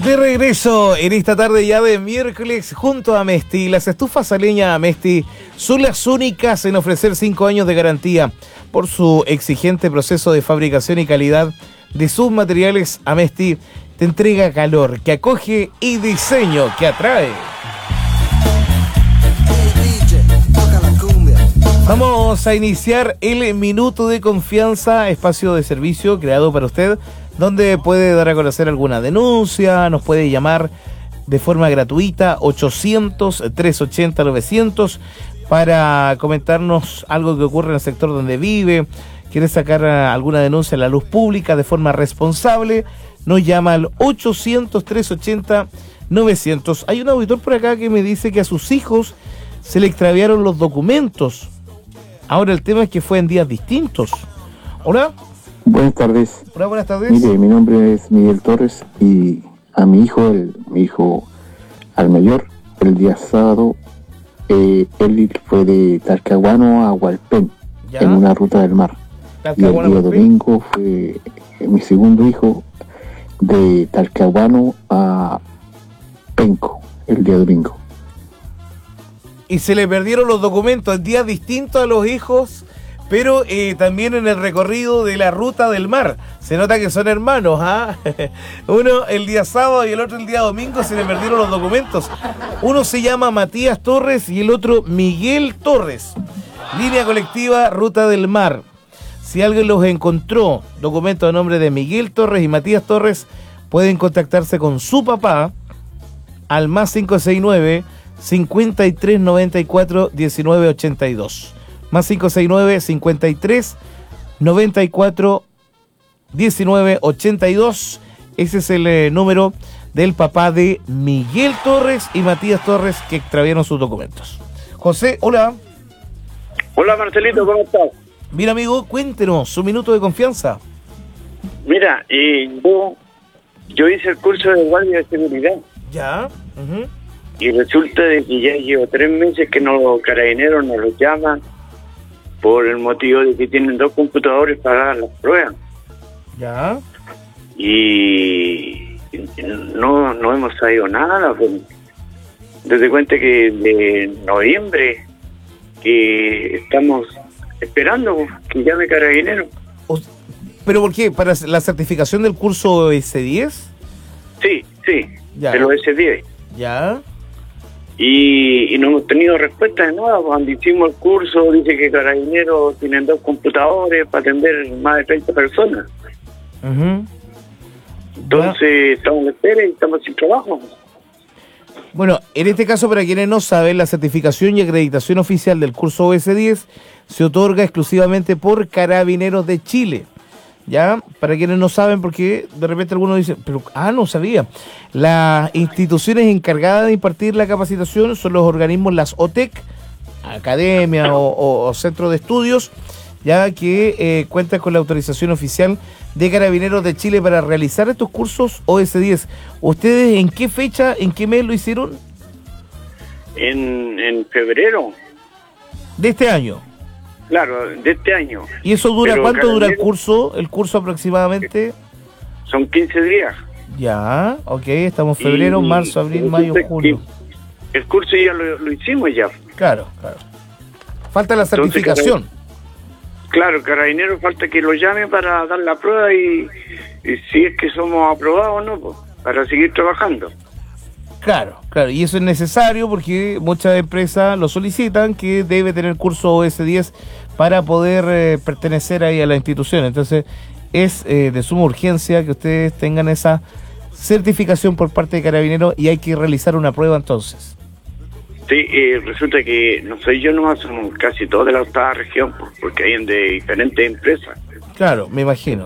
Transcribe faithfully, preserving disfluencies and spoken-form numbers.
De regreso en esta tarde ya de miércoles junto a Amesti. Las estufas a leña Amesti son las únicas en ofrecer cinco años de garantía por su exigente proceso de fabricación y calidad de sus materiales. Amesti te entrega calor que acoge y diseño que atrae. Vamos a iniciar el Minuto de Confianza, espacio de servicio creado para usted, donde puede dar a conocer alguna denuncia, nos puede llamar de forma gratuita, ochocientos, trescientos ochenta, novecientos, para comentarnos algo que ocurre en el sector donde vive, quiere sacar alguna denuncia a la luz pública de forma responsable, nos llama al ochocientos, trescientos ochenta, novecientos. Hay un auditor por acá que me dice que a sus hijos se le extraviaron los documentos. Ahora el tema es que fue en días distintos. Hola. Buenas tardes. Hola, buenas tardes. Mire, mi nombre es Miguel Torres y a mi hijo, el, mi hijo al mayor, el día sábado, eh, él fue de Talcahuano a Hualpén, ¿ya?, en una ruta del mar. Talcahuano, y el día domingo fue eh, mi segundo hijo de Talcahuano a Penco, el día domingo. Y se le perdieron los documentos en días distintos a los hijos, pero eh, también en el recorrido de la ruta del mar. Se nota que son hermanos, ¿ah? ¿eh? Uno el día sábado y el otro el día domingo se le perdieron los documentos. Uno se llama Matías Torres y el otro Miguel Torres. Línea colectiva Ruta del Mar. Si alguien los encontró, documentos a nombre de Miguel Torres y Matías Torres, pueden contactarse con su papá al más cinco seis nueve, cincuenta y tres noventa y cuatro, diecinueve ochenta y dos. Más cinco seis nueve, cincuenta y tres noventa y cuatro, diecinueve ochenta y dos. Ese es el eh, número del papá de Miguel Torres y Matías Torres, que extraviaron sus documentos. José, hola. Hola Marcelito, ¿cómo estás? Mira, amigo, cuéntenos su minuto de confianza. Mira, eh, yo, yo hice el curso de guardia de seguridad. Ya. Uh-huh. Y resulta de que ya llevo tres meses que no, los carabineros nos los llaman por el motivo de que tienen dos computadores para dar las pruebas. Ya. Y no, no hemos sabido nada. Pues, desde cuenta que de noviembre que estamos esperando que llame carabinero. ¿Pero por qué? ¿Para la certificación del curso ese diez? Sí, sí, ya. De los ese diez. Ya. Y, y no hemos tenido respuesta de nada. Cuando hicimos el curso, dice que carabineros tienen dos computadores para atender más de treinta personas. Uh-huh. Entonces, ya. Estamos en espera y estamos sin trabajo. Bueno, en este caso, para quienes no saben, la certificación y acreditación oficial del curso O S diez se otorga exclusivamente por Carabineros de Chile. ¿Ya? Para quienes no saben, porque de repente algunos dicen, pero, ah, no sabía. Las instituciones encargadas de impartir la capacitación son los organismos, las O T E C, academia o, o, o centro de estudios, ya que eh, cuentan con la autorización oficial de Carabineros de Chile para realizar estos cursos O S diez. ¿Ustedes en qué fecha, en qué mes lo hicieron? En, en febrero. ¿De este año? Claro, de este año. ¿Y eso dura, pero cuánto dura el Carabinero, curso? ¿El curso aproximadamente? Son quince días. Ya, ok, estamos en febrero, y, marzo, abril, mayo, junio. El curso ya lo, lo hicimos ya. Claro, claro. Falta la certificación. Entonces, claro, Carabinero falta que lo llame para dar la prueba y, y si es que somos aprobados o no, pues, para seguir trabajando. Claro, claro, y eso es necesario porque muchas empresas lo solicitan, que debe tener curso O S diez para poder eh, pertenecer ahí a la institución. Entonces es eh, de suma urgencia que ustedes tengan esa certificación por parte de Carabineros y hay que realizar una prueba entonces. Sí, eh, resulta que no soy yo nomás, somos casi todos de la octava región, porque hay de diferentes empresas. Claro, me imagino.